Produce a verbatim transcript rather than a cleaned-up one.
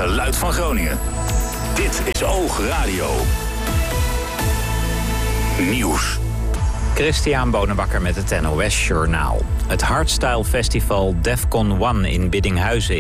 geluid van Groningen. Dit is Oog Radio. Nieuws. Christian Bonenbakker met het N O S Journaal. Het Hardstyle Festival Defcon One in Biddinghuizen